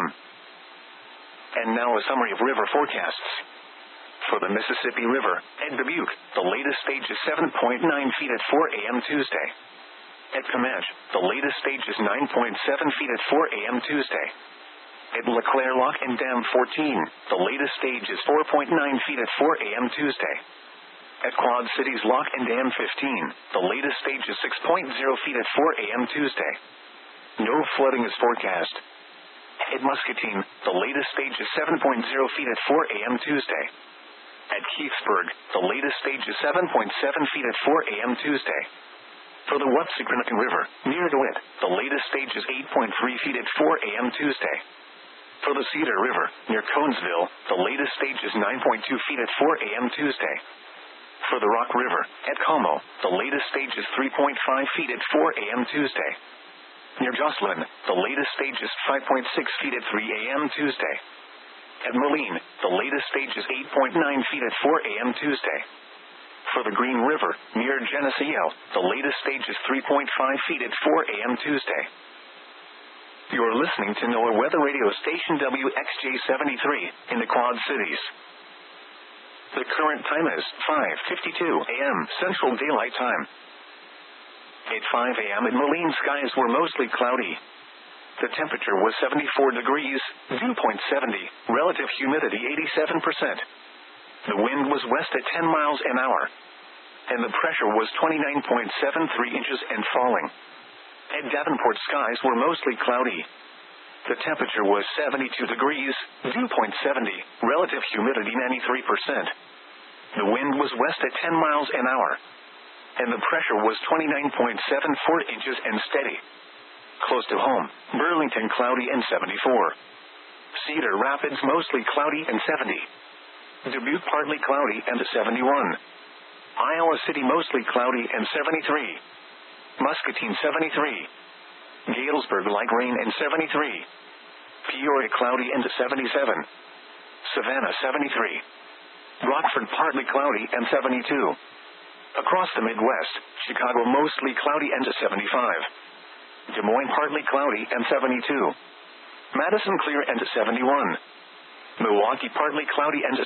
And now a summary of river forecasts. For the Mississippi River, at Dubuque, the latest stage is 7.9 feet at 4 a.m. Tuesday. At Comanche, the latest stage is 9.7 feet at 4 a.m. Tuesday. At LeClaire Lock and Dam 14, the latest stage is 4.9 feet at 4 a.m. Tuesday. At Quad Cities Lock and Dam 15, the latest stage is 6.0 feet at 4 a.m. Tuesday. No flooding is forecast. At Muscatine, the latest stage is 7.0 feet at 4 a.m. Tuesday. At Keithsburg, the latest stage is 7.7 feet at 4 a.m. Tuesday. For the Watsicranican River, near DeWitt, the latest stage is 8.3 feet at 4 a.m. Tuesday. For the Cedar River, near Conesville, the latest stage is 9.2 feet at 4 a.m. Tuesday. For the Rock River, at Como, the latest stage is 3.5 feet at 4 a.m. Tuesday. Near Jocelyn, the latest stage is 5.6 feet at 3 a.m. Tuesday. At Moline, the latest stage is 8.9 feet at 4 a.m. Tuesday. For the Green River, near Geneseo, the latest stage is 3.5 feet at 4 a.m. Tuesday. You're listening to NOAA Weather Radio Station WXJ73 in the Quad Cities. The current time is 5:52 a.m. Central Daylight Time. At 5 a.m. at Moline, skies were mostly cloudy. The temperature was 74 degrees, dew point 70, relative humidity 87%. The wind was west at 10 miles an hour, and the pressure was 29.73 inches and falling. At Davenport, skies were mostly cloudy. The temperature was 72 degrees, dew point 70, relative humidity 93%. The wind was west at 10 miles an hour, and the pressure was 29.74 inches and steady. Close to home, Burlington cloudy and 74. Cedar Rapids mostly cloudy and 70. Dubuque partly cloudy and 71. Iowa City mostly cloudy and 73. Muscatine 73. Galesburg light rain and 73. Peoria cloudy and 77. Savannah 73. Rockford partly cloudy and 72. Across the Midwest, Chicago mostly cloudy and 75. Des Moines partly cloudy and 72. Madison clear and 71. Milwaukee partly cloudy and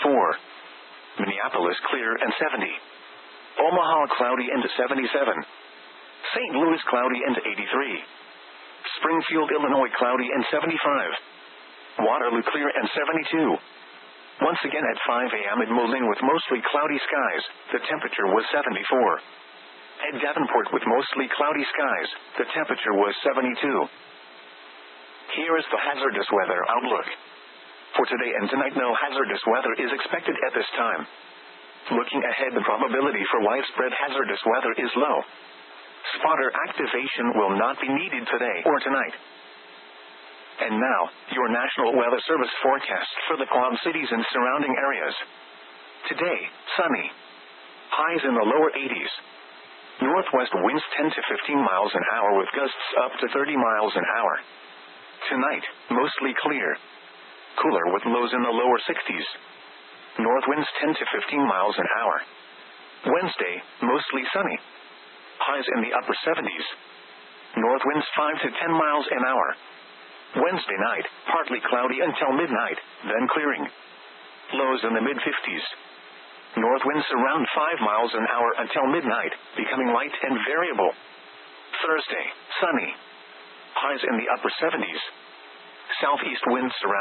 74. Minneapolis clear and 70. Omaha cloudy and 77. St. Louis cloudy and 83. Springfield, Illinois cloudy and 75. Waterloo clear and 72. Once again at 5 a.m. at Moline with mostly cloudy skies, the temperature was 74. At Davenport with mostly cloudy skies, the temperature was 72. Here is the hazardous weather outlook. For today and tonight, no hazardous weather is expected at this time. Looking ahead, the probability for widespread hazardous weather is low. Spotter activation will not be needed today or tonight. And now, your National Weather Service forecast for the Quad Cities and surrounding areas. Today, sunny. Highs in the lower 80s. Northwest winds 10 to 15 miles an hour with gusts up to 30 miles an hour. Tonight, mostly clear. Cooler with lows in the lower 60s. North winds 10 to 15 miles an hour. Wednesday, mostly sunny. Highs in the upper 70s. North winds 5 to 10 miles an hour. Wednesday night, partly cloudy until midnight, then clearing. Lows in the mid-50s. North winds around 5 miles an hour until midnight, becoming light and variable. Thursday, sunny. Highs in the upper 70s. Southeast winds around